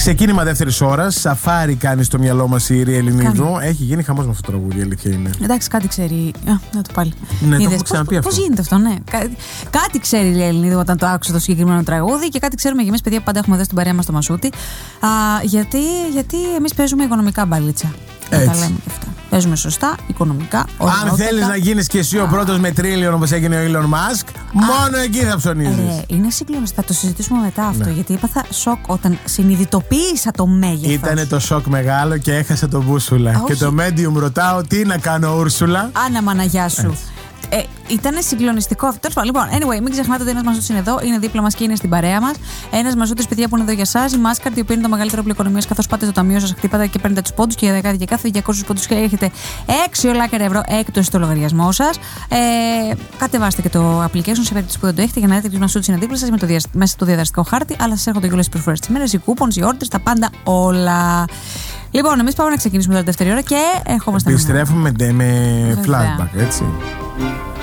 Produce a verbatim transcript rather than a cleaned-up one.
Ξεκίνημα δεύτερης ώρας. Σαφάρι κάνει στο μυαλό μας η Ήρη Ελληνίδου. Κάνει. Έχει γίνει χαμός με αυτό το τραγούδι, η αλήθεια είναι. Εντάξει, κάτι ξέρει. Α, να το πάλι. Ναι, είδες, το έχω ξαναπεί αυτό. Πώς γίνεται αυτό, ναι. Κά, κάτι ξέρει η Ελληνίδου όταν το άκουσε το συγκεκριμένο τραγούδι και κάτι ξέρουμε και εμείς, παιδιά, που πάντα έχουμε εδώ στην παρέα μας το Μασούτη. Α, γιατί, γιατί εμείς παίζουμε οικονομικά μπαλίτσα. Έτσι. Τα λέμε και αυτά. Παίζουμε σωστά, οικονομικά. Αν θέλεις να γίνεις και εσύ ο πρώτος με τρίλιον όπως έγινε ο Elon Musk, μόνο εκεί θα ψωνίζεις. Ε, είναι συγκλονιστικό. Θα το συζητήσουμε μετά αυτό. Ναι. Γιατί έπαθα σοκ όταν συνειδητοποίησα το μέγεθος. Ήτανε το σοκ μεγάλο και έχασα τον μπούσουλα. Α, και το medium ρωτάω τι να κάνω, Ούρσουλα. Άννα, μαναγιά σου. Έτσι. Ε, ήταν συγκλονιστικό αυτό. Λοιπόν, anyway, μην ξεχνάτε ότι ένας Μασούτης είναι εδώ, είναι δίπλα μας και είναι στην παρέα μας. Ένας Μασούτης, παιδιά, που είναι εδώ για εσάς. Η Mastercard, η οποία είναι το μεγαλύτερο όπλο οικονομίας, καθώς πάτε στο ταμείο σας, χτυπάτε και παίρνετε τους πόντους και για και κάθε διακόσιους πόντους και έχετε έξι ολάκερα ευρώ έκπτωση στο λογαριασμό σας. Ε, κατεβάστε και το application σε περίπτωση που δεν το έχετε για να δείτε ποιος Μασούτης είναι δίπλα σας με το διασ... μέσα στο διαδραστικό χάρτη, αλλά σας έρχονται και όλες τις προσφορές της ημέρας, οι coupons, οι orders, τα πάντα όλα. Λοιπόν, εμείς πάμε να ξεκινήσουμε τώρα τη δεύτερη ώρα και ερχόμαστε. Επιστρέφουμε με, με flashback, έτσι.